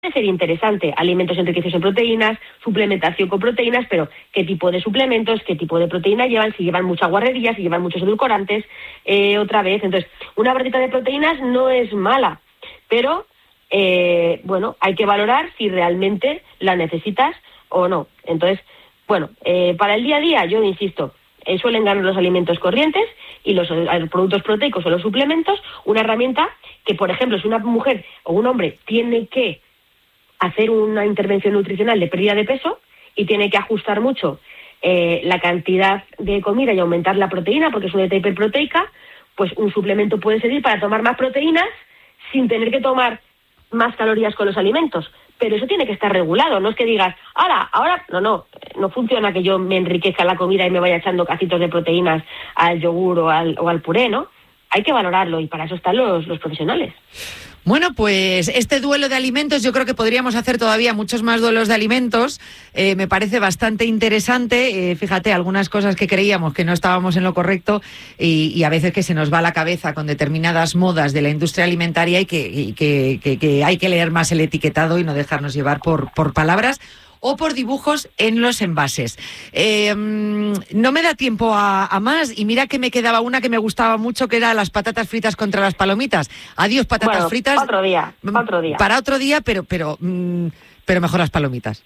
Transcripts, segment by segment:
ser interesante. Alimentos enriquecidos en proteínas, suplementación con proteínas, pero ¿qué tipo de suplementos, qué tipo de proteína llevan? Si llevan mucha guarrería, si llevan muchos edulcorantes, otra vez. Entonces, una barrita de proteínas no es mala, pero, hay que valorar si realmente la necesitas o no. Entonces, para el día a día, yo insisto, suelen ganar los alimentos corrientes y los productos proteicos o los suplementos, una herramienta que, por ejemplo, si una mujer o un hombre tiene que hacer una intervención nutricional de pérdida de peso y tiene que ajustar mucho la cantidad de comida y aumentar la proteína, porque es una dieta hiperproteica, pues un suplemento puede servir para tomar más proteínas sin tener que tomar más calorías con los alimentos. Pero eso tiene que estar regulado, no es que digas, ahora, no funciona que yo me enriquezca la comida y me vaya echando cacitos de proteínas al yogur o al puré, ¿no? Hay que valorarlo y para eso están los profesionales. Bueno, pues este duelo de alimentos, yo creo que podríamos hacer todavía muchos más duelos de alimentos. Me parece bastante interesante. Fíjate, algunas cosas que creíamos que no estábamos en lo correcto y a veces que se nos va la cabeza con determinadas modas de la industria alimentaria y que hay que leer más el etiquetado y no dejarnos llevar por palabras o por dibujos en los envases. No me da tiempo a más y mira que me quedaba una que me gustaba mucho, que era las patatas fritas contra las palomitas. Adiós patatas fritas. Otro día. Para otro día, pero mejor las palomitas.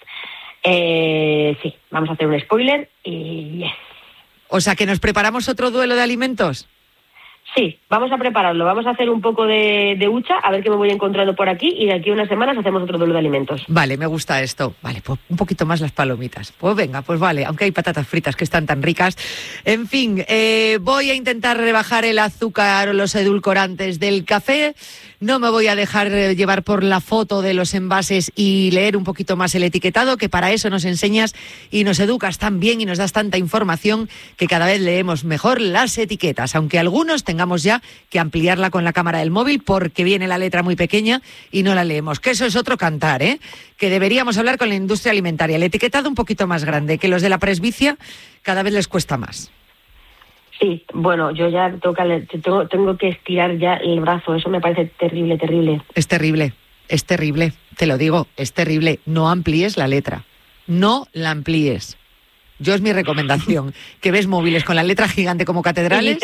Sí, vamos a hacer un spoiler y yes. O sea, que nos preparamos otro duelo de alimentos. Sí, vamos a prepararlo, vamos a hacer un poco de hucha, a ver qué me voy encontrando por aquí y de aquí a unas semanas hacemos otro duelo de alimentos. Vale, me gusta esto. Vale, pues un poquito más las palomitas. Pues venga, pues vale, aunque hay patatas fritas que están tan ricas. En fin, voy a intentar rebajar el azúcar o los edulcorantes del café. No me voy a dejar llevar por la foto de los envases y leer un poquito más el etiquetado, que para eso nos enseñas y nos educas tan bien y nos das tanta información que cada vez leemos mejor las etiquetas, aunque algunos tengamos ya que ampliarla con la cámara del móvil porque viene la letra muy pequeña y no la leemos, que eso es otro cantar, que deberíamos hablar con la industria alimentaria. El etiquetado un poquito más grande, que los de la presbicia cada vez les cuesta más. Sí, bueno, yo ya tengo que estirar ya el brazo, eso me parece terrible. Es terrible, te lo digo, es terrible. No amplíes la letra, no la amplíes. Yo es mi recomendación, que ves móviles con la letra gigante como catedrales,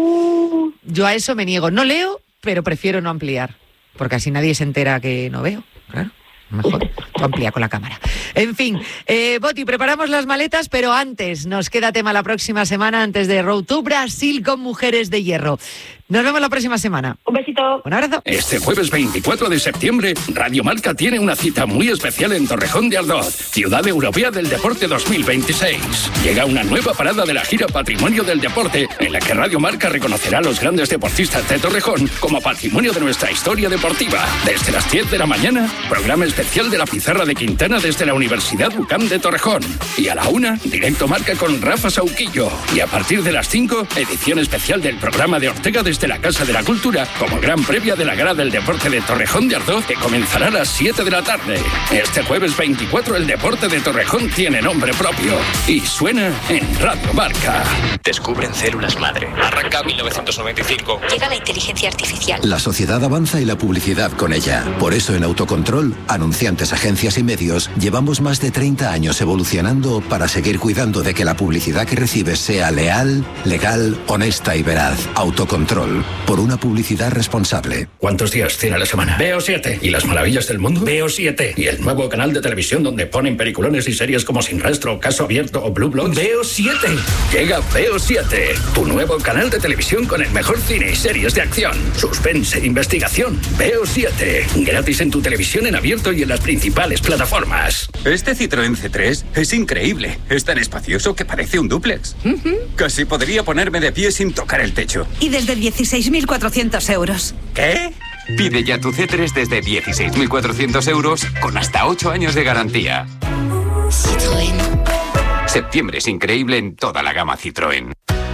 yo a eso me niego. No leo, pero prefiero no ampliar, porque así nadie se entera que no veo, claro. Mejor, tú amplía con la cámara. En fin, Boti, preparamos las maletas, pero antes nos queda tema la próxima semana, antes de Road to Brasil con Mujeres de Hierro. Nos vemos la próxima semana. Un besito. Un abrazo. Este jueves 24 de septiembre, Radio Marca tiene una cita muy especial en Torrejón de Ardoz, Ciudad Europea del Deporte 2026. Llega una nueva parada de la gira Patrimonio del Deporte, en la que Radio Marca reconocerá a los grandes deportistas de Torrejón como patrimonio de nuestra historia deportiva. Desde las 10 de la mañana, programa especial de la Pizarra de Quintana desde la Universidad UCAM de Torrejón. Y a la 1, directo Marca con Rafa Sauquillo. Y a partir de las 5, edición especial del programa de Ortega desde la Casa de la Cultura, como gran previa de la Gala del Deporte de Torrejón de Ardoz, que comenzará a las 7 de la tarde. Este jueves 24 el deporte de Torrejón tiene nombre propio y suena en Radio Marca. Descubren células madre. Arranca 1995. Llega la inteligencia artificial. La sociedad avanza y la publicidad con ella. Por eso en Autocontrol, anunciantes, agencias y medios, llevamos más de 30 años evolucionando para seguir cuidando de que la publicidad que recibes sea leal, legal, honesta y veraz. Autocontrol. Por una publicidad responsable. ¿Cuántos días tiene la semana? Veo 7. ¿Y las maravillas del mundo? Veo 7. ¿Y el nuevo canal de televisión donde ponen peliculones y series como Sin Rastro, Caso Abierto o Blue Bloods? Veo 7. Llega Veo 7, tu nuevo canal de televisión con el mejor cine y series de acción, suspense, investigación. Veo 7. Gratis en tu televisión en abierto y en las principales plataformas. Este Citroën C3 es increíble. Es tan espacioso que parece un dúplex. Casi podría ponerme de pie sin tocar el techo. Y desde 16.400 euros. ¿Qué? Pide ya tu C3 desde 16.400 euros con hasta 8 años de garantía. Citroën. Septiembre es increíble en toda la gama Citroën.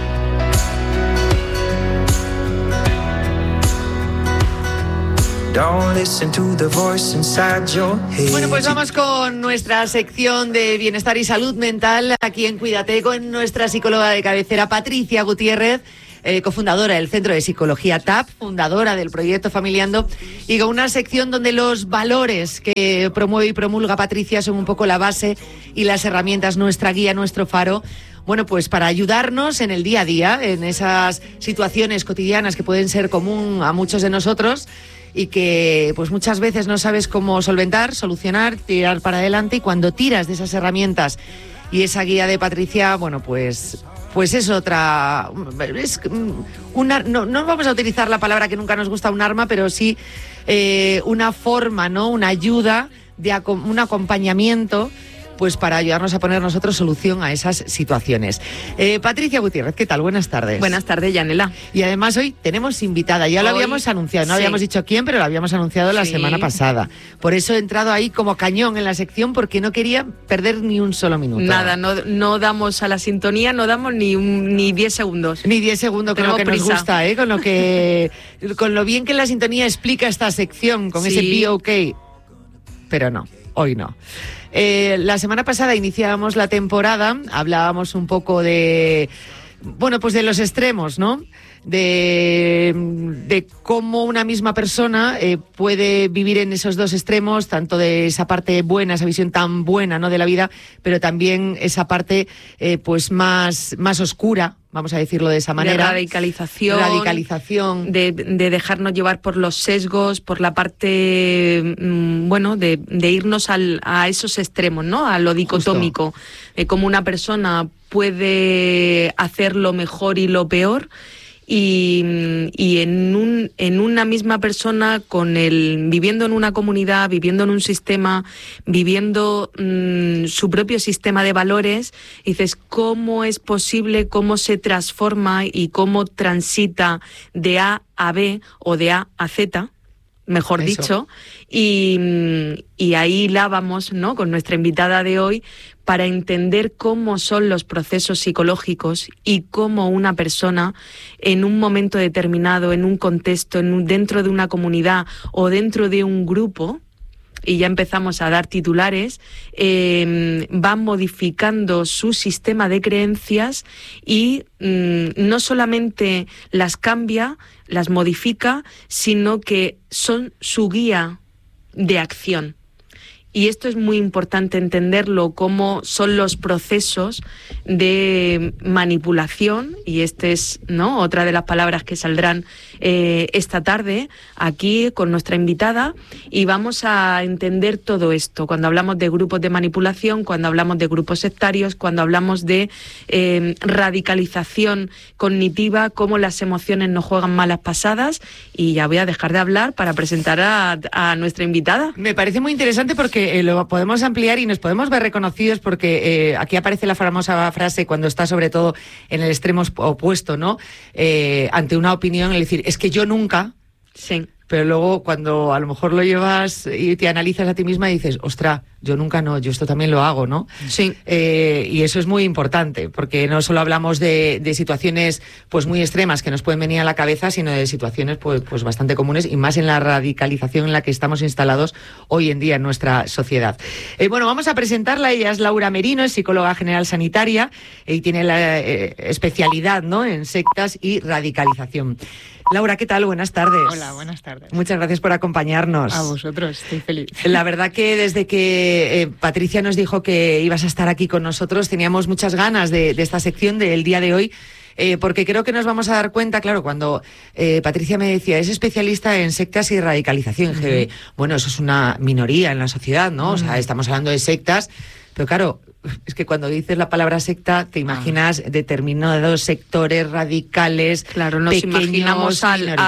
Bueno, pues vamos con nuestra sección de bienestar y salud mental aquí en Cuídate con nuestra psicóloga de cabecera, Patricia Gutiérrez. cofundadora del Centro de Psicología TAP, fundadora del proyecto Familiando, y con una sección donde los valores que promueve y promulga Patricia son un poco la base y las herramientas, nuestra guía, nuestro faro. Bueno, pues para ayudarnos en el día a día, en esas situaciones cotidianas que pueden ser común a muchos de nosotros y que pues muchas veces no sabes cómo solventar, solucionar, tirar para adelante, y cuando tiras de esas herramientas y esa guía de Patricia, bueno, pues es otra... no vamos a utilizar la palabra que nunca nos gusta, un arma, pero sí una forma, ¿no? Una ayuda, un acompañamiento, pues para ayudarnos a poner nosotros solución a esas situaciones. Patricia Gutiérrez, ¿qué tal? Buenas tardes. Buenas tardes, Yanela. Y además hoy tenemos invitada, ya lo habíamos anunciado, no habíamos dicho quién, pero lo habíamos anunciado la semana pasada. Por eso he entrado ahí como cañón en la sección, porque no quería perder ni un solo minuto. Nada, no damos a la sintonía, no damos ni 10 segundos. Ni 10 segundos, con lo que nos gusta, con lo bien que la sintonía explica esta sección, con ese POK. Pero no, hoy no. La semana pasada iniciábamos la temporada, hablábamos un poco de los extremos, ¿no? De cómo una misma persona puede vivir en esos dos extremos, tanto de esa parte buena, esa visión tan buena, ¿no?, de la vida, pero también esa parte pues más oscura, vamos a decirlo de esa manera. De radicalización. De dejarnos llevar por los sesgos, por la parte, de irnos a esos extremos, ¿no? A lo dicotómico. Cómo una persona puede hacer lo mejor y lo peor. Y en una misma persona, viviendo en una comunidad, viviendo en un sistema, viviendo su propio sistema de valores, dices, ¿cómo es posible, cómo se transforma y cómo transita de A a B o de A a Z? Mejor dicho, y ahí la vamos, ¿no?, con nuestra invitada de hoy, para entender cómo son los procesos psicológicos y cómo una persona en un momento determinado, en un contexto, dentro de una comunidad o dentro de un grupo, y ya empezamos a dar titulares, va modificando su sistema de creencias y no solamente las cambia, las modifica, sino que son su guía de acción. Y esto es muy importante entenderlo, cómo son los procesos de manipulación, y este es, ¿no?, otra de las palabras que saldrán esta tarde aquí con nuestra invitada, y vamos a entender todo esto cuando hablamos de grupos de manipulación, cuando hablamos de grupos sectarios, cuando hablamos de radicalización cognitiva, cómo las emociones nos juegan malas pasadas. Y ya voy a dejar de hablar para presentar a nuestra invitada. Me parece muy interesante porque lo podemos ampliar y nos podemos ver reconocidos, porque aquí aparece la famosa frase cuando está sobre todo en el extremo opuesto, ¿no? Ante una opinión, es decir, es que yo nunca... Sí. Pero luego cuando a lo mejor lo llevas y te analizas a ti misma y dices, ostras, yo nunca no, yo esto también lo hago, ¿no? Sí. Y eso es muy importante, porque no solo hablamos de situaciones pues muy extremas que nos pueden venir a la cabeza, sino de situaciones pues bastante comunes, y más en la radicalización en la que estamos instalados hoy en día en nuestra sociedad. Vamos a presentarla. Ella es Laura Merino, es psicóloga general sanitaria y tiene la especialidad, ¿no?, en sectas y radicalización. Laura, ¿qué tal? Buenas tardes. Hola, buenas tardes. Muchas gracias por acompañarnos. A vosotros, estoy feliz. La verdad que desde que Patricia nos dijo que ibas a estar aquí con nosotros, teníamos muchas ganas de esta sección del día de hoy, porque creo que nos vamos a dar cuenta, claro, cuando Patricia me decía, es especialista en sectas y radicalización, dije, bueno, eso es una minoría en la sociedad, ¿no? O sea, estamos hablando de sectas, pero claro, es que cuando dices la palabra secta te imaginas determinados sectores radicales, claro, nos pequeños, imaginamos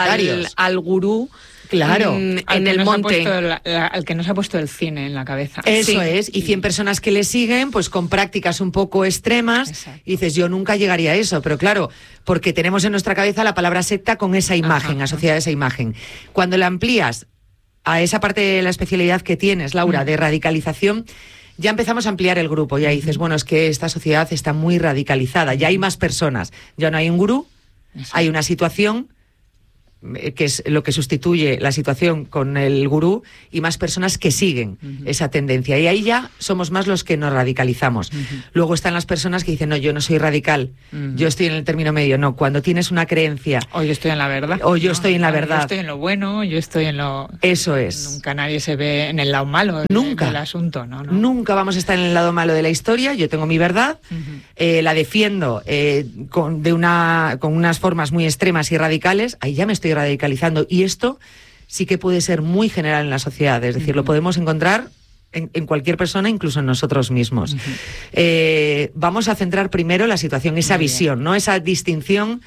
al gurú. Claro, en el monte. Al que nos ha puesto el cine en la cabeza. Eso es, y 100 personas que le siguen, pues con prácticas un poco extremas. Exacto. Y dices, yo nunca llegaría a eso, pero claro, porque tenemos en nuestra cabeza la palabra secta con esa imagen, asociada a esa imagen. Cuando la amplías a esa parte de la especialidad que tienes, Laura, de radicalización, ya empezamos a ampliar el grupo, ya dices, bueno, es que esta sociedad está muy radicalizada, ya hay más personas, ya no hay un gurú, hay una situación que es lo que sustituye la situación con el gurú, y más personas que siguen esa tendencia. Y ahí ya somos más los que nos radicalizamos. Luego están las personas que dicen, no, yo no soy radical, yo estoy en el término medio. No, cuando tienes una creencia... O yo estoy en la verdad. O yo estoy en la verdad. Yo estoy en lo bueno, yo estoy en lo... Eso es. Nunca nadie se ve en el lado malo del asunto, ¿no? Nunca vamos a estar en el lado malo de la historia. Yo tengo mi verdad, la defiendo con unas formas muy extremas y radicales. Ahí ya me estoy radicalizando, y esto sí que puede ser muy general en la sociedad, es decir, lo podemos encontrar en cualquier persona, incluso en nosotros mismos. Vamos a centrar primero la situación, esa visión, ¿no? Esa distinción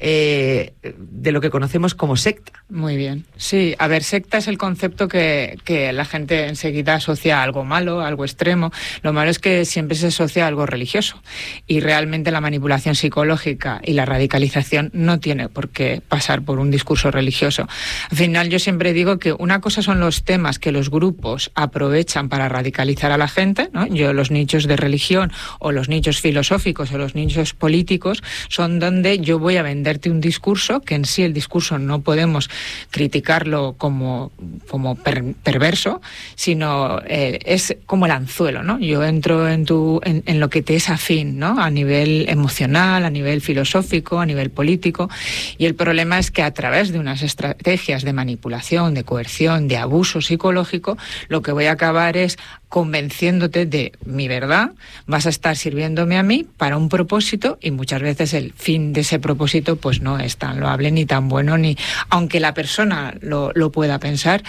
de lo que conocemos como secta. Muy bien. Sí, a ver, secta es el concepto que la gente enseguida asocia a algo malo, a algo extremo. Lo malo es que siempre se asocia a algo religioso, y realmente la manipulación psicológica y la radicalización no tiene por qué pasar por un discurso religioso. Al final, yo siempre digo que una cosa son los temas que los grupos aprovechan para radicalizar a la gente, ¿no? Los nichos de religión o los nichos filosóficos o los nichos políticos son donde yo voy a vender un discurso, que en sí el discurso no podemos criticarlo como perverso, sino es como el anzuelo, ¿no? Yo entro en lo que te es afín, ¿no? A nivel emocional, a nivel filosófico, a nivel político, y el problema es que a través de unas estrategias de manipulación, de coerción, de abuso psicológico, lo que voy a acabar es convenciéndote de mi verdad, vas a estar sirviéndome a mí para un propósito, y muchas veces el fin de ese propósito pues no es tan loable ni tan bueno, ni aunque la persona lo pueda pensar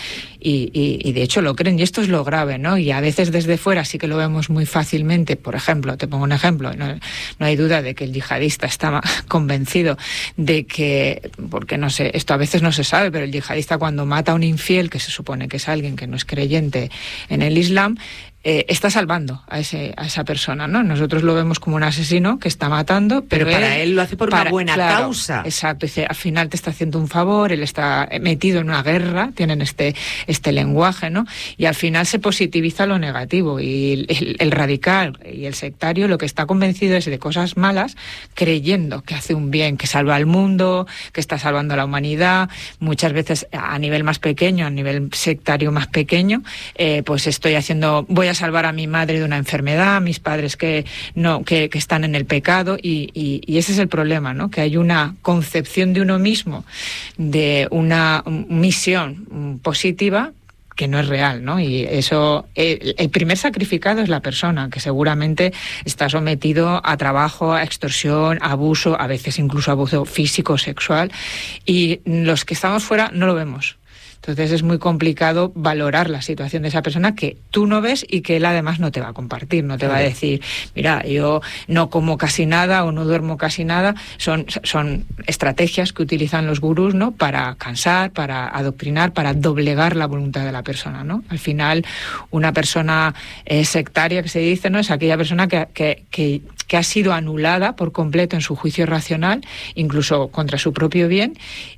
y de hecho lo creen, y esto es lo grave, ¿no? Y a veces desde fuera sí que lo vemos muy fácilmente. Por ejemplo, te pongo un ejemplo, no hay duda de que el yihadista está convencido de que, porque no sé, esto a veces no se sabe, pero el yihadista cuando mata a un infiel, que se supone que es alguien que no es creyente en el Islam, está salvando a esa persona, ¿no? Nosotros lo vemos como un asesino que está matando, pero para él lo hace por una buena causa. Exacto, dice, al final te está haciendo un favor, él está metido en una guerra, tienen este lenguaje, ¿no? Y al final se positiviza lo negativo, y el radical y el sectario lo que está convencido es de cosas malas, creyendo que hace un bien, que salva al mundo, que está salvando a la humanidad. Muchas veces a nivel más pequeño, a nivel sectario más pequeño, pues voy a salvar a mi madre de una enfermedad, a mis padres que están en el pecado, y ese es el problema, ¿no? Que hay una concepción de uno mismo, de una misión positiva que no es real, ¿no? Y eso, el primer sacrificado es la persona, que seguramente está sometido a trabajo, a extorsión, a abuso, a veces incluso abuso físico, sexual, y los que estamos fuera no lo vemos. Entonces es muy complicado valorar la situación de esa persona que tú no ves y que él además no te va a compartir, no te va a decir, mira, yo no como casi nada o no duermo casi nada. Son estrategias que utilizan los gurús, ¿no? Para cansar, para adoctrinar, para doblegar la voluntad de la persona, ¿no? Al final, una persona sectaria, que se dice, ¿no? Es aquella persona que ha sido anulada por completo en su juicio racional, incluso contra su propio bien,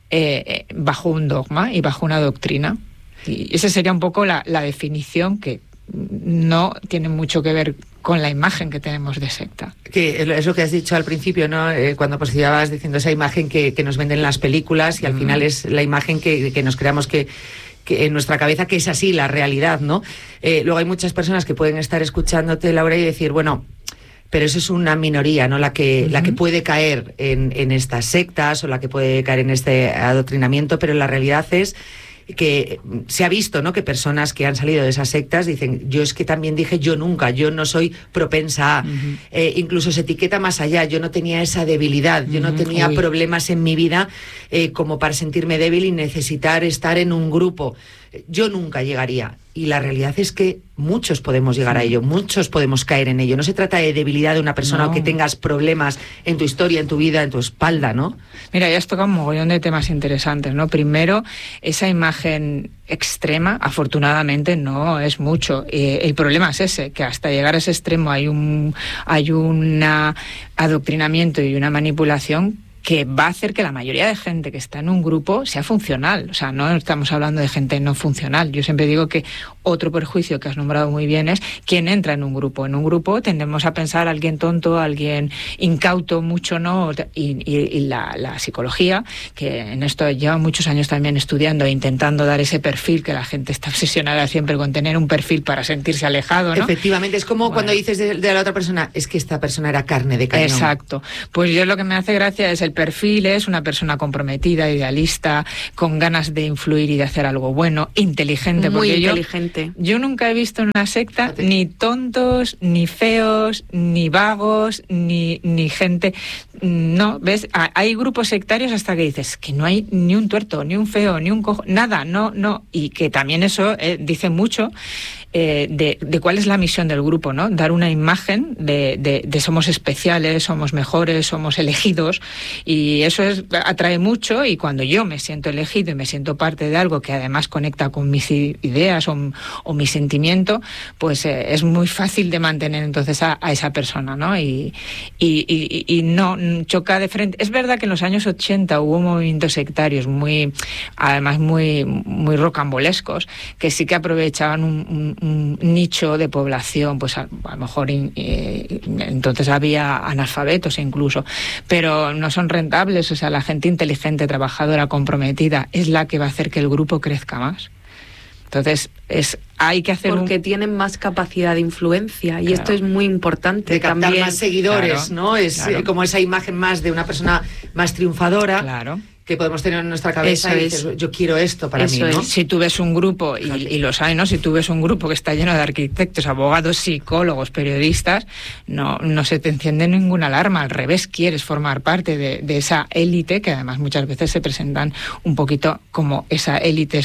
bajo un dogma y bajo una doctrina. Y esa sería un poco la definición, que no tiene mucho que ver con la imagen que tenemos de secta. Que es lo que has dicho al principio, ¿no? Cuando positivabas diciendo esa imagen que nos venden en las películas, y al final es la imagen que nos creamos que en nuestra cabeza, que es así la realidad, ¿no? Luego hay muchas personas que pueden estar escuchándote, Laura, y decir, bueno, pero eso es una minoría, ¿no? La que puede caer en estas sectas, o la que puede caer en este adoctrinamiento, pero la realidad es que se ha visto, ¿no? Que personas que han salido de esas sectas dicen, yo es que también dije, yo no soy propensa a, incluso se etiqueta más allá, yo no tenía esa debilidad, yo no tenía problemas en mi vida como para sentirme débil y necesitar estar en un grupo. Yo nunca llegaría. Y la realidad es que muchos podemos llegar a ello, muchos podemos caer en ello. No se trata de debilidad de una persona, o que tengas problemas en tu historia, en tu vida, en tu espalda, ¿no? Mira, ya has tocado un mogollón de temas interesantes, ¿no? Primero, esa imagen extrema, afortunadamente, no es mucho. El problema es ese, que hasta llegar a ese extremo hay un adoctrinamiento y una manipulación que va a hacer que la mayoría de gente que está en un grupo sea funcional. O sea, no estamos hablando de gente no funcional. Yo siempre digo que otro perjuicio que has nombrado muy bien es quién entra en un grupo. En un grupo tendemos a pensar alguien tonto, alguien incauto, mucho no, y la psicología, que en esto lleva muchos años también estudiando e intentando dar ese perfil, que la gente está obsesionada siempre con tener un perfil para sentirse alejado, ¿no? Efectivamente, es como cuando dices de la otra persona, es que esta persona era carne de cañón. Exacto. Pues yo lo que me hace gracia es el perfil, es una persona comprometida, idealista, con ganas de influir y de hacer algo bueno, inteligente. Muy porque inteligente. Yo nunca he visto en una secta ni tontos, ni feos, ni vagos, ni gente... No, ¿ves? Hay grupos sectarios hasta que dices que no hay ni un tuerto, ni un feo, ni un cojo, nada, no. Y que también eso dice mucho de cuál es la misión del grupo, ¿no? Dar una imagen de somos especiales, somos mejores, somos elegidos, y eso atrae mucho, y cuando yo me siento elegido y me siento parte de algo que además conecta con mis ideas o mi sentimiento, pues es muy fácil de mantener entonces a esa persona, ¿no? Y no choca de frente. Es verdad que en los años 80 hubo movimientos sectarios además muy rocambolescos, que sí que aprovechaban un nicho de población, pues a lo mejor entonces había analfabetos incluso, pero no son rentables. O sea, la gente inteligente, trabajadora, comprometida es la que va a hacer que el grupo crezca más. Entonces hay que hacer porque tienen más capacidad de influencia, y esto es muy importante, de captar también más seguidores, claro, ¿no? Es como esa imagen más de una persona más triunfadora. Claro. Que podemos tener en nuestra cabeza y dices, yo quiero esto para mí, ¿no? Si tú ves un grupo, y los hay, ¿no? Si tú ves un grupo que está lleno de arquitectos, abogados, psicólogos, periodistas, no se te enciende ninguna alarma. Al revés, quieres formar parte de esa élite, que además muchas veces se presentan un poquito como esa élite,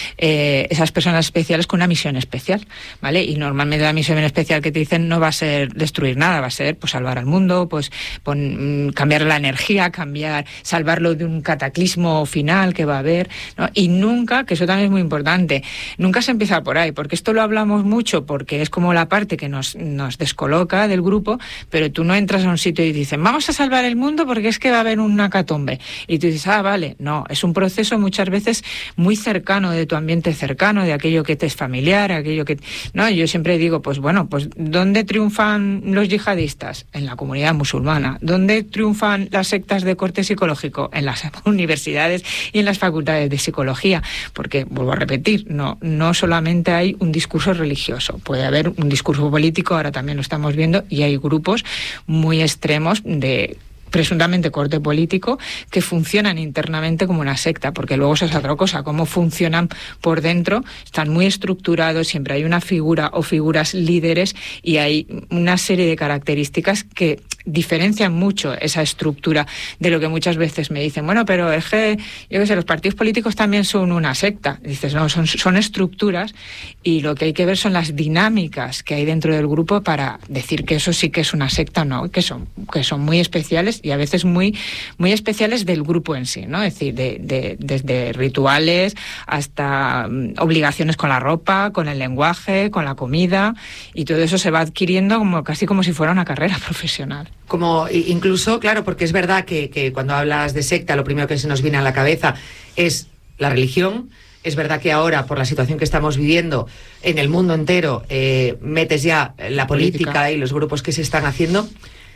esas personas especiales con una misión especial, ¿vale? Y normalmente la misión especial que te dicen no va a ser destruir nada, va a ser pues salvar al mundo, pues cambiar la energía, salvarlo de un cataclismo final que va a haber, ¿no? Y nunca, que eso también es muy importante, nunca se empieza por ahí, porque esto lo hablamos mucho porque es como la parte que nos descoloca del grupo, pero tú no entras a un sitio y dices, vamos a salvar el mundo porque es que va a haber una hecatombe. Y tú dices, vale, no, es un proceso muchas veces muy cercano, de tu ambiente cercano, de aquello que te es familiar, aquello que... No, yo siempre digo, pues bueno, pues ¿dónde triunfan los yihadistas? En la comunidad musulmana. ¿Dónde triunfan las sectas de corte psicológico? En las universidades y en las facultades de psicología, porque, vuelvo a repetir, no solamente hay un discurso religioso, puede haber un discurso político, ahora también lo estamos viendo, y hay grupos muy extremos de presuntamente corte político que funcionan internamente como una secta, porque luego eso es otra cosa, cómo funcionan por dentro, están muy estructurados, siempre hay una figura o figuras líderes, y hay una serie de características que diferencian mucho esa estructura de lo que muchas veces me dicen, bueno, pero es que, yo qué sé, los partidos políticos también son una secta. Y dices, no, son estructuras, y lo que hay que ver son las dinámicas que hay dentro del grupo para decir que eso sí que es una secta, no, que son muy especiales, y a veces muy, muy especiales del grupo en sí, ¿no? Es decir, desde rituales hasta obligaciones con la ropa, con el lenguaje, con la comida, y todo eso se va adquiriendo casi como si fuera una carrera profesional. Como incluso, claro, porque es verdad que cuando hablas de secta, lo primero que se nos viene a la cabeza es la religión. Es verdad que ahora, por la situación que estamos viviendo en el mundo entero, metes ya la política y los grupos que se están haciendo,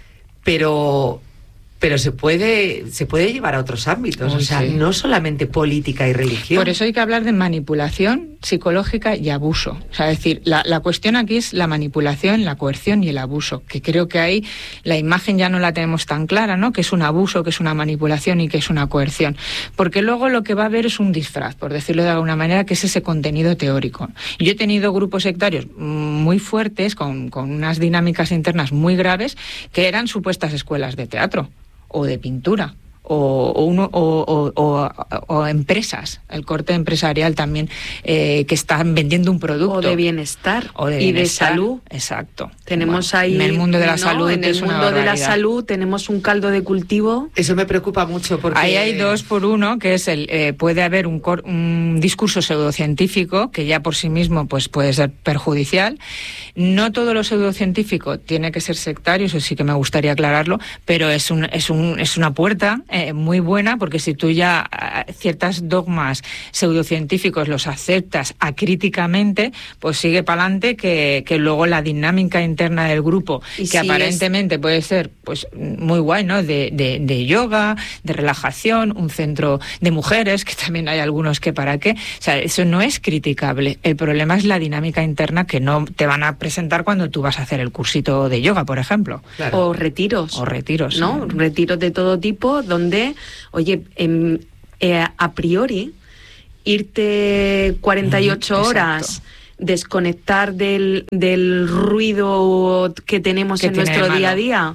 pero se puede llevar a otros ámbitos, no solamente política y religión. Por eso hay que hablar de manipulación psicológica y abuso. O sea, es decir, la cuestión aquí es la manipulación, la coerción y el abuso, que creo que ahí la imagen ya no la tenemos tan clara, ¿no? Que es un abuso, que es una manipulación y que es una coerción. Porque luego lo que va a haber es un disfraz, por decirlo de alguna manera, que es ese contenido teórico. Yo he tenido grupos sectarios muy fuertes, con unas dinámicas internas muy graves, que eran supuestas escuelas de teatro o de pintura, o empresas, el corte empresarial también, que están vendiendo un producto. O de bienestar. Y de salud. Exacto. Tenemos ahí... En el mundo de la salud. En el mundo de la salud tenemos un caldo de cultivo. Eso me preocupa mucho porque... Ahí hay 2 por 1, que es puede haber un discurso pseudocientífico que ya por sí mismo pues puede ser perjudicial. No todo lo pseudocientífico tiene que ser sectario, eso sí que me gustaría aclararlo, pero es una puerta muy buena, porque si tú ya ciertos dogmas pseudocientíficos los aceptas acríticamente, pues sigue para adelante que luego la dinámica interna del grupo, y que si aparentemente puede ser pues muy guay, ¿no? De yoga, de relajación, un centro de mujeres, que también hay algunos que para qué. O sea, eso no es criticable. El problema es la dinámica interna que no te van a presentar cuando tú vas a hacer el cursito de yoga, por ejemplo. Claro. O retiros. ¿No? Sí. Retiros de todo tipo, donde, oye, a priori, irte 48 horas, desconectar del ruido que tenemos en nuestro día a día,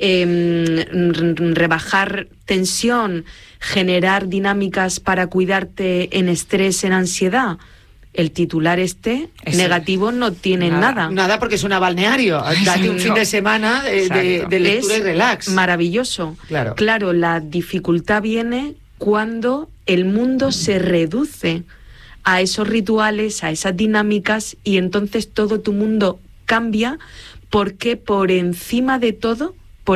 rebajar tensión, generar dinámicas para cuidarte en estrés, en ansiedad. El titular negativo no tiene nada. Nada, porque es un balneario. Date un fin de semana de lectura y relax. Maravilloso. Claro, la dificultad viene cuando el mundo se reduce a esos rituales, a esas dinámicas, y entonces todo tu mundo cambia, porque por encima de todo,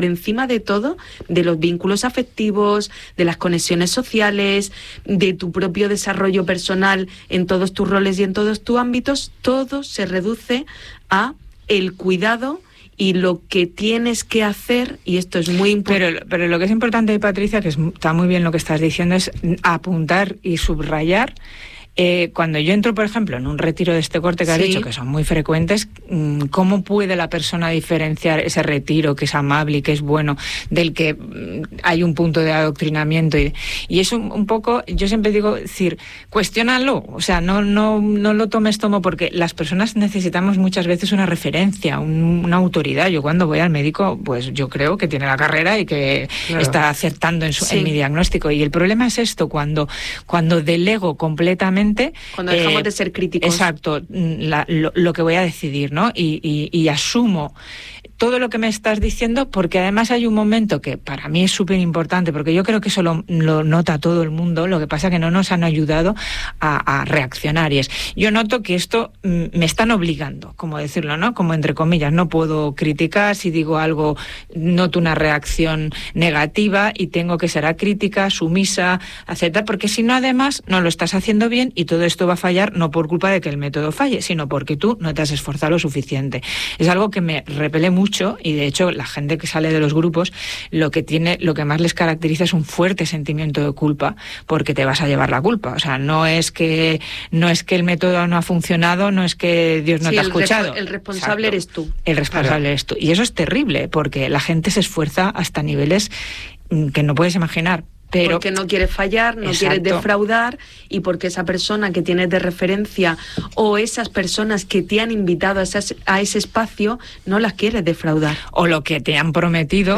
de los vínculos afectivos, de las conexiones sociales, de tu propio desarrollo personal en todos tus roles y en todos tus ámbitos, todo se reduce a el cuidado y lo que tienes que hacer, y esto es muy importante. Pero lo que es importante, Patricia, que está muy bien lo que estás diciendo, es apuntar y subrayar. Cuando yo entro, por ejemplo, en un retiro de este corte que has dicho, que son muy frecuentes, ¿cómo puede la persona diferenciar ese retiro que es amable y que es bueno del que hay un punto de adoctrinamiento? Y es un poco, yo siempre digo, decir, cuestiónalo, o sea, no lo tomes porque las personas necesitamos muchas veces una referencia, una autoridad. Yo cuando voy al médico, pues yo creo que tiene la carrera y que está acertando en mi diagnóstico. Y el problema es esto, cuando delego completamente, cuando dejamos de ser críticos. Exacto, lo que voy a decidir, ¿no? Y asumo todo lo que me estás diciendo, porque además hay un momento que para mí es súper importante, porque yo creo que eso lo nota todo el mundo, lo que pasa que no nos han ayudado a reaccionar, y es, yo noto que esto me están obligando, como decirlo, ¿no? Como entre comillas, no puedo criticar, si digo algo noto una reacción negativa y tengo que ser acrítica, sumisa, aceptar, porque si no, además no lo estás haciendo bien, y todo esto va a fallar no por culpa de que el método falle, sino porque tú no te has esforzado lo suficiente. Es algo que me repele mucho, y de hecho la gente que sale de los grupos lo que más les caracteriza es un fuerte sentimiento de culpa, porque te vas a llevar la culpa. O sea, no es que el método no ha funcionado, no es que Dios no te ha escuchado. El responsable eres tú. El responsable eres tú. Y eso es terrible, porque la gente se esfuerza hasta niveles que no puedes imaginar. Porque no quieres fallar, no quieres defraudar, y porque esa persona que tienes de referencia o esas personas que te han invitado a ese espacio no las quieres defraudar. O lo que te han prometido,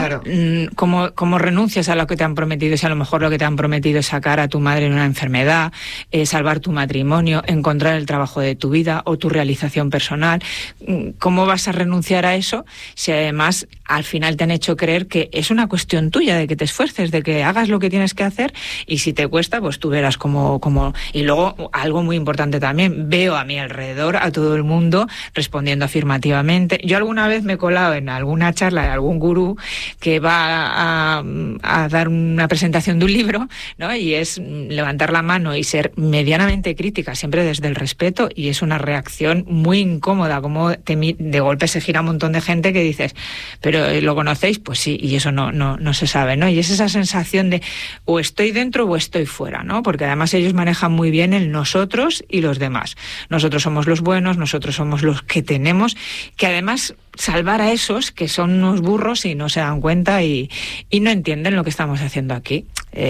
¿cómo renuncias a lo que te han prometido? Si a lo mejor lo que te han prometido es sacar a tu madre de una enfermedad, salvar tu matrimonio, encontrar el trabajo de tu vida o tu realización personal. ¿Cómo vas a renunciar a eso si además al final te han hecho creer que es una cuestión tuya, de que te esfuerces, de que hagas lo que tienes que hacer, y si te cuesta, pues tú verás cómo... Y luego, algo muy importante también, veo a mi alrededor a todo el mundo respondiendo afirmativamente. Yo alguna vez me he colado en alguna charla de algún gurú que va a dar una presentación de un libro, ¿no? Y es levantar la mano y ser medianamente crítica, siempre desde el respeto, y es una reacción muy incómoda, como de golpe se gira un montón de gente que dices, pero ¿lo conocéis? Pues sí, y eso no se sabe, ¿no? Y es esa sensación de o estoy dentro o estoy fuera, ¿no? Porque además ellos manejan muy bien el nosotros y los demás. Nosotros somos los buenos, nosotros somos los que tenemos que además salvar a esos que son unos burros y no se dan cuenta y no entienden lo que estamos haciendo aquí.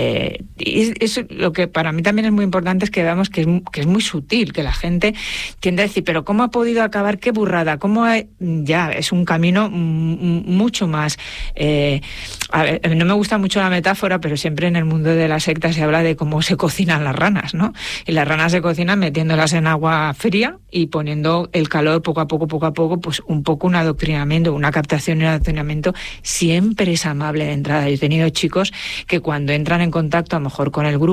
Y eso, lo que para mí también es muy importante, es que veamos que es muy sutil, que la gente tiende a decir, pero ¿cómo ha podido acabar? ¡Qué burrada! Ya es un camino mucho más... a ver, no me gusta mucho la metáfora, pero siempre en el mundo de la secta se habla de cómo se cocinan las ranas, ¿no? Y las ranas se cocinan metiéndolas en agua fría y poniendo el calor poco a poco, pues un poco un adoctrinamiento, una captación y un adoctrinamiento siempre es amable de entrada. Yo he tenido chicos que cuando entran en contacto a lo mejor con el grupo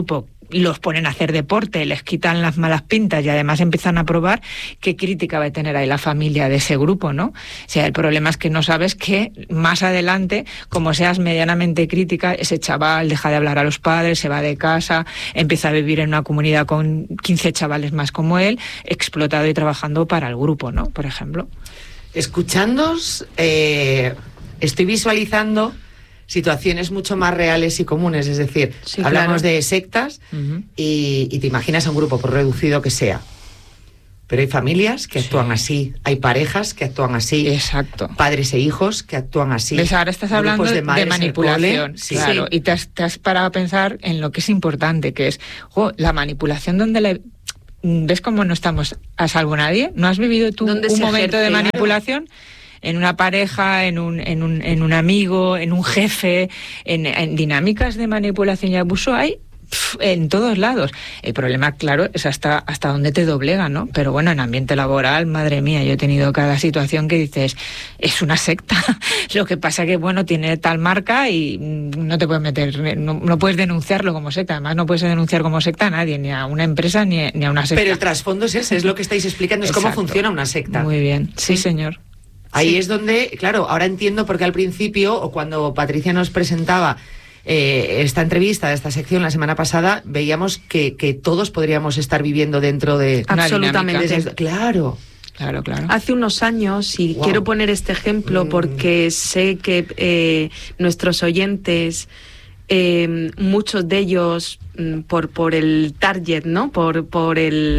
los ponen a hacer deporte, les quitan las malas pintas y además empiezan a probar, ¿qué crítica va a tener ahí la familia de ese grupo, ¿no? O sea, el problema es que no sabes que más adelante, como seas medianamente crítica, ese chaval deja de hablar a los padres, se va de casa, empieza a vivir en una comunidad con 15 chavales más como él, explotado y trabajando para el grupo, ¿no? Por ejemplo. Escuchándoos, estoy visualizando situaciones mucho más reales y comunes, es decir, Sí, hablamos claro. de sectas y te imaginas a un grupo, por reducido que sea, pero hay familias que actúan así, hay parejas que actúan así, Exacto. padres e hijos que actúan así. ¿Ves? Ahora estás hablando grupos de madres en el manipulación, cole, sí. claro, y te has parado a pensar en lo que es importante, que es la manipulación donde ¿ves cómo no estamos a salvo nadie? ¿No has vivido tú un momento de manipulación? En una pareja, en un amigo, en un jefe, en dinámicas de manipulación y abuso hay en todos lados. El problema, claro, es hasta dónde te doblega, ¿no? Pero bueno, en ambiente laboral, madre mía, yo he tenido cada situación que dices, es una secta. Lo que pasa que, bueno, tiene tal marca y no te puedes meter, no puedes denunciarlo como secta. Además, no puedes denunciar como secta a nadie, ni a una empresa, ni a una secta. Pero el trasfondo es ese, es lo que estáis explicando, es cómo funciona una secta. Muy bien, sí, señor. Ahí es donde, claro, ahora entiendo por qué al principio, o cuando Patricia nos presentaba esta entrevista, esta sección la semana pasada, veíamos que todos podríamos estar viviendo dentro de... Absolutamente. Claro. Claro. Hace unos años, y quiero poner este ejemplo porque sé que nuestros oyentes, muchos de ellos, por el target, ¿no? Por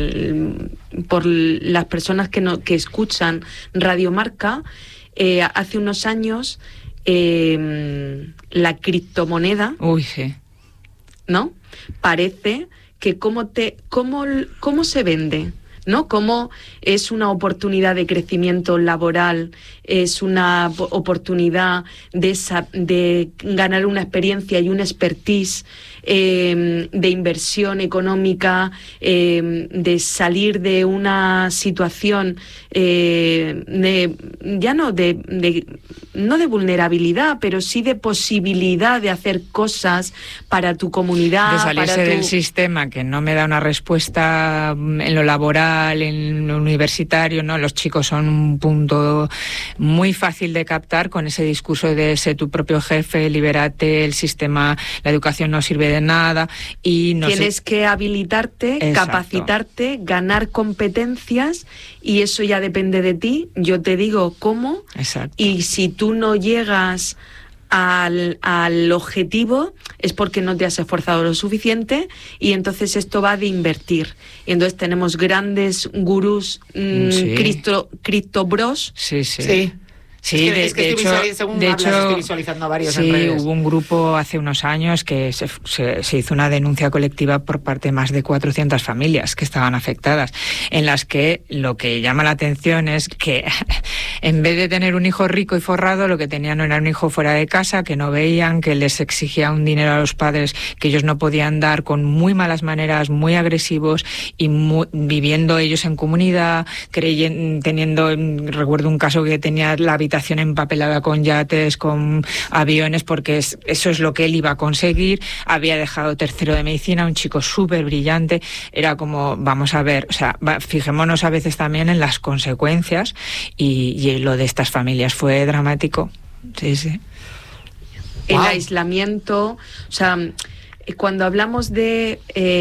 las personas que escuchan Radio Marca, hace unos años la criptomoneda, ¿no? Parece que cómo se vende, ¿no? Cómo es una oportunidad de crecimiento laboral, es una oportunidad de ganar una experiencia y un expertise, de inversión económica, de salir de una situación no de vulnerabilidad, pero sí de posibilidad de hacer cosas para tu comunidad, de salirse del sistema que no me da una respuesta en lo laboral, en lo universitario, ¿no? Los chicos son un punto muy fácil de captar con ese discurso de ser tu propio jefe, libérate, el sistema, la educación no sirve de nada y tienes que habilitarte, capacitarte, ganar competencias y eso ya depende de ti. Yo te digo cómo. Exacto. Y si tú no llegas al objetivo es porque no te has esforzado lo suficiente y entonces esto va de invertir. Y entonces tenemos grandes gurús, cripto bros. Sí, de hecho, estoy visualizando a varios en redes. Hubo un grupo hace unos años que se hizo una denuncia colectiva por parte de más de 400 familias que estaban afectadas, en las que lo que llama la atención es que en vez de tener un hijo rico y forrado, lo que tenían era un hijo fuera de casa, que no veían, que les exigía un dinero a los padres que ellos no podían dar, con muy malas maneras, muy agresivos y viviendo ellos en comunidad, recuerdo un caso que tenía la habitación empapelada con yates, con aviones, porque eso es lo que él iba a conseguir. Había dejado tercero de medicina, un chico súper brillante. Era como, vamos a ver, o sea, fijémonos a veces también en las consecuencias y lo de estas familias fue dramático. Sí. El aislamiento, o sea, cuando hablamos de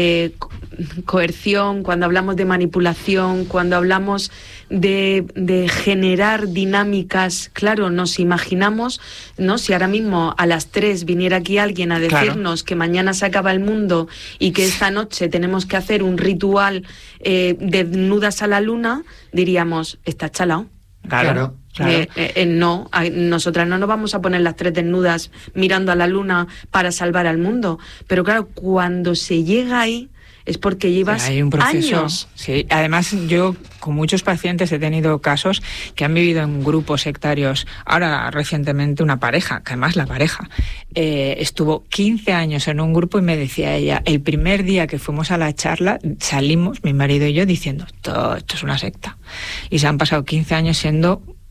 coerción, cuando hablamos de manipulación, cuando hablamos de generar dinámicas, claro, nos imaginamos, ¿no? Si ahora mismo a las 3 viniera aquí alguien a decirnos que mañana se acaba el mundo y que esta noche tenemos que hacer un ritual desnudas a la luna, diríamos, está chalao. Claro. No, nosotras no nos vamos a poner las 3 desnudas mirando a la luna para salvar al mundo. Pero claro, cuando se llega ahí es porque llevas hay un proceso, años. Sí, además yo con muchos pacientes he tenido casos que han vivido en grupos sectarios. Ahora recientemente una pareja, que además la pareja estuvo 15 años en un grupo y me decía ella, el primer día que fuimos a la charla salimos, mi marido y yo, diciendo, esto es una secta. Y se han pasado 15 años siendo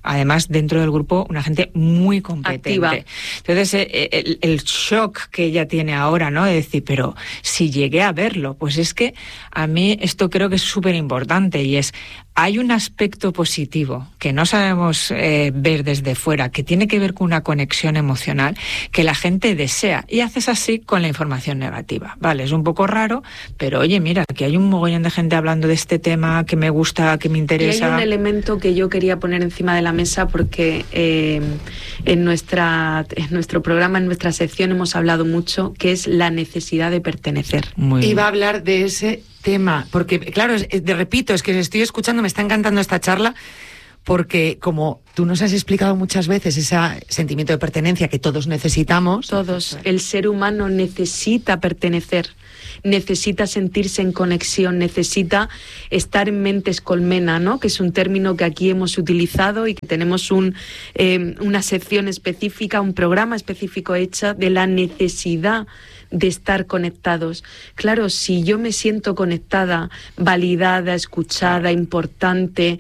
además dentro del grupo una gente muy competente. Activa. Entonces el shock que ella tiene ahora, ¿no? De decir, pero si llegué a verlo, pues es que a mí esto creo que es súper importante y es, hay un aspecto positivo que no sabemos ver desde fuera, que tiene que ver con una conexión emocional que la gente desea, y haces así con la información negativa. Vale, es un poco raro, pero oye, mira, que hay un mogollón de gente hablando de este tema que me gusta, que me interesa. Y hay un elemento que yo quería poner encima de la mesa porque en nuestro programa, en nuestra sección hemos hablado mucho, que es la necesidad de pertenecer. Iba a hablar de ese tema, porque claro, repito, es que estoy escuchando, me está encantando esta charla, porque como tú nos has explicado muchas veces ese sentimiento de pertenencia que todos necesitamos. Todos. El ser humano necesita pertenecer, necesita sentirse en conexión, necesita estar en mentes colmena, ¿no? Que es un término que aquí hemos utilizado y que tenemos una sección específica, un programa específico hecho de la necesidad de estar conectados. Claro, si yo me siento conectada, validada, escuchada, importante,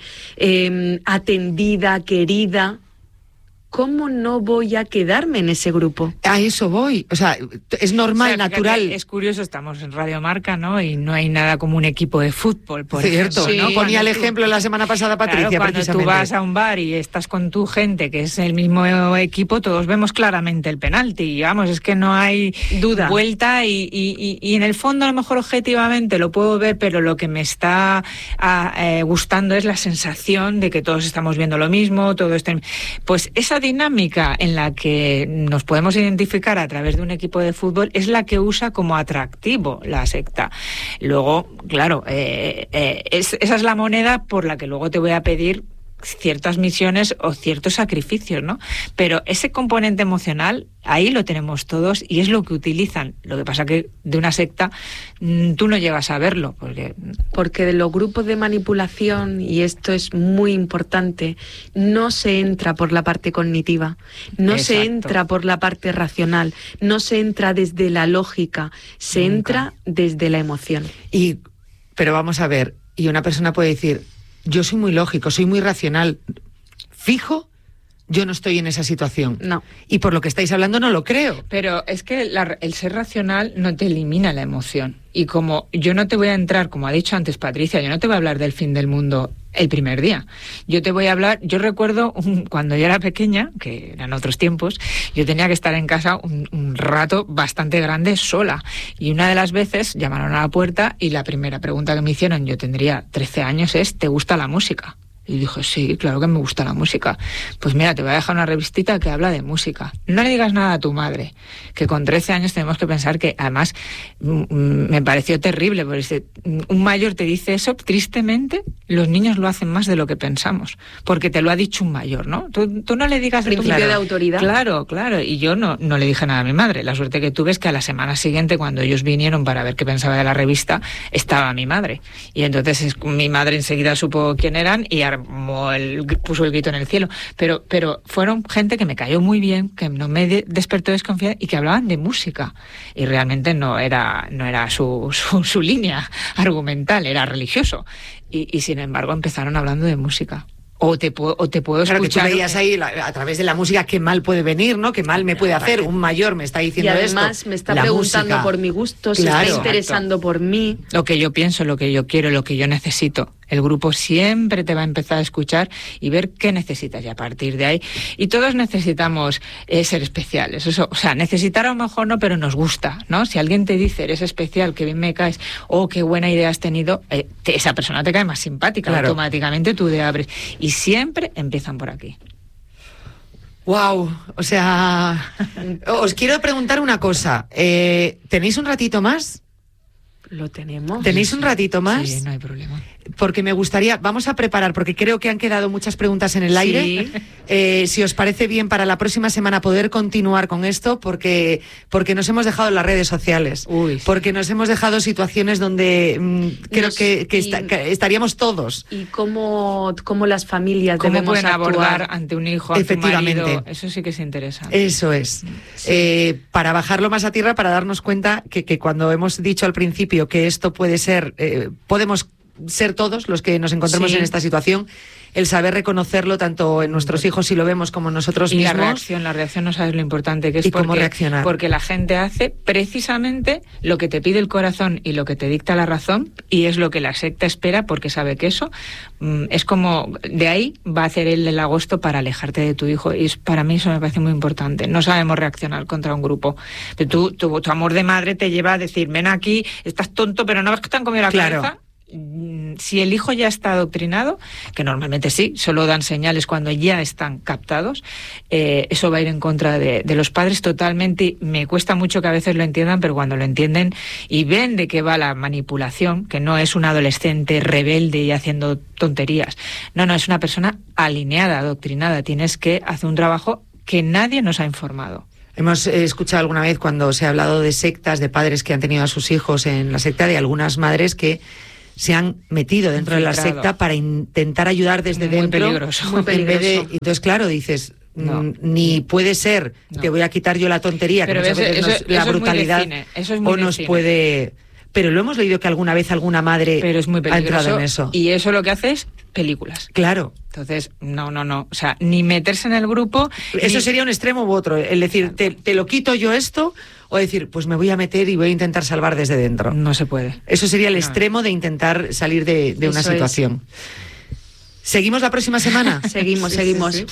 atendida, querida, ¿cómo no voy a quedarme en ese grupo? A eso voy. O sea, es normal, natural. Es curioso, estamos en Radio Marca, ¿no? Y no hay nada como un equipo de fútbol, por cierto, ejemplo, ¿no? Sí, ponía el ejemplo la semana pasada Patricia, claro, cuando tú vas a un bar y estás con tu gente, que es el mismo equipo, todos vemos claramente el penalti. Vamos, es que no hay duda, vuelta y en el fondo a lo mejor objetivamente lo puedo ver, pero lo que me está gustando es la sensación de que todos estamos viendo lo mismo, todo pues esa dinámica en la que nos podemos identificar a través de un equipo de fútbol es la que usa como atractivo la secta. Luego, claro, esa es la moneda por la que luego te voy a pedir ciertas misiones o ciertos sacrificios, ¿no? Pero ese componente emocional, ahí lo tenemos todos y es lo que utilizan. Lo que pasa que de una secta tú no llegas a verlo. Porque de los grupos de manipulación, y esto es muy importante, no se entra por la parte cognitiva, no Exacto. se entra por la parte racional, no se entra desde la lógica, se entra desde la emoción. Pero vamos a ver, y una persona puede decir, yo soy muy lógico, soy muy racional. Fijo, yo no estoy en esa situación. No. Y por lo que estáis hablando no lo creo. Pero es que el ser racional no te elimina la emoción. Y como yo no te voy a entrar, como ha dicho antes Patricia, yo no te voy a hablar del fin del mundo el primer día. Yo te voy a hablar, yo recuerdo cuando yo era pequeña, que eran otros tiempos, yo tenía que estar en casa un rato bastante grande sola. Y una de las veces llamaron a la puerta y la primera pregunta que me hicieron, yo tendría 13 años, es ¿te gusta la música? Y dije, sí, claro que me gusta la música. Pues mira, te voy a dejar una revistita que habla de música. No le digas nada a tu madre, que con 13 años tenemos que pensar que, además, me pareció terrible, porque un mayor te dice eso, tristemente, los niños lo hacen más de lo que pensamos, porque te lo ha dicho un mayor, ¿no? Tú no le digas... Principio de autoridad. Claro, y yo no le dije nada a mi madre. La suerte que tuve es que a la semana siguiente, cuando ellos vinieron para ver qué pensaba de la revista, estaba mi madre. Y entonces mi madre enseguida supo quién eran y puso el grito en el cielo, pero fueron gente que me cayó muy bien, que no me despertó desconfianza y que hablaban de música y realmente no era su línea argumental, era religioso y sin embargo empezaron hablando de música. O te puedo escuchar. Claro, que tú veías ahí a través de la música qué mal puede venir, ¿no? Qué mal me puede hacer. Un mayor me está diciendo esto. Y además me está preguntando música por mi gusto, se está interesando por mí. Lo que yo pienso, lo que yo quiero, lo que yo necesito. El grupo siempre te va a empezar a escuchar y ver qué necesitas y a partir de ahí. Y todos necesitamos ser especiales. Eso, o sea, necesitar a lo mejor no, pero nos gusta, ¿no? Si alguien te dice, eres especial, qué bien me caes, qué buena idea has tenido, esa persona te cae más simpática. Claro. Automáticamente tú te abres. Y siempre empiezan por aquí. Wow, o sea, os quiero preguntar una cosa. ¿Tenéis un ratito más? Lo tenemos. ¿Tenéis un ratito más? Sí, no hay problema. Porque me gustaría, vamos a preparar, porque creo que han quedado muchas preguntas en el aire. Si os parece bien para la próxima semana poder continuar con esto, porque nos hemos dejado las redes sociales. Porque nos hemos dejado situaciones donde creo que estaríamos todos. Y cómo las familias ¿Cómo debemos pueden actuar abordar ante un hijo, ante un marido? Eso sí que es interesante. Eso es. Sí. Para bajarlo más a tierra, para darnos cuenta que cuando hemos dicho al principio que esto puede ser, podemos ser todos los que nos encontremos en esta situación, el saber reconocerlo tanto en nuestros hijos si lo vemos como nosotros mismos. Y la reacción no sabes lo importante que es. Y cómo reaccionar. Porque la gente hace precisamente lo que te pide el corazón y lo que te dicta la razón, y es lo que la secta espera, porque sabe que eso es como, de ahí va a hacer el agosto para alejarte de tu hijo, y para mí eso me parece muy importante. No sabemos reaccionar contra un grupo. Tu amor de madre te lleva a decir, ven aquí, estás tonto, pero no ves que te han comido la cabeza. Si el hijo ya está adoctrinado, que normalmente sí, solo dan señales cuando ya están captados, eso va a ir en contra de los padres totalmente. Me cuesta mucho que a veces lo entiendan, pero cuando lo entienden y ven de qué va la manipulación, que no es un adolescente rebelde y haciendo tonterías, no, es una persona alineada, adoctrinada. Tienes que hacer un trabajo que nadie nos ha informado. Hemos escuchado alguna vez cuando se ha hablado de sectas, de padres que han tenido a sus hijos en la secta, de algunas madres que se han metido dentro de la secta para intentar ayudar desde dentro. Muy peligroso. Entonces, claro, dices, ni puede ser, te voy a quitar yo la tontería, pero que muchas veces la brutalidad o nos puede... Pero lo hemos leído que alguna vez alguna madre ha entrado en eso. Y eso lo que hace es películas. Claro. Entonces, no. O sea, ni meterse en el grupo... Eso sería un extremo u otro. El decir, claro, te lo quito yo esto, o decir, pues me voy a meter y voy a intentar salvar desde dentro. No se puede. Eso sería el extremo de intentar salir de una situación. ¿Seguimos la próxima semana? Seguimos. Sí.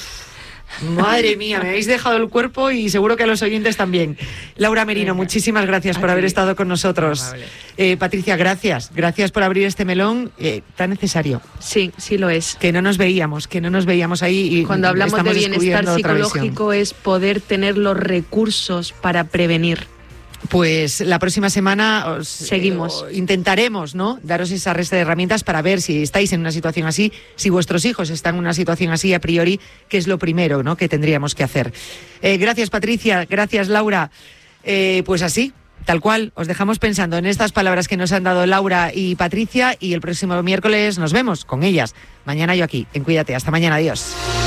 Madre mía, me habéis dejado el cuerpo y seguro que a los oyentes también. Laura Merino, muchísimas gracias por haber estado con nosotros. Patricia, gracias por abrir este melón tan necesario. Sí lo es. Que no nos veíamos ahí. Y cuando hablamos de bienestar psicológico es poder tener los recursos para prevenir. Pues la próxima semana seguimos. Intentaremos, ¿no?, daros esa resta de herramientas para ver si estáis en una situación así, si vuestros hijos están en una situación así a priori, que es lo primero, ¿no?, que tendríamos que hacer. Gracias, Patricia, gracias, Laura. Pues así, tal cual, os dejamos pensando en estas palabras que nos han dado Laura y Patricia, y el próximo miércoles nos vemos con ellas. Mañana yo aquí, en Cuídate. Hasta mañana, adiós.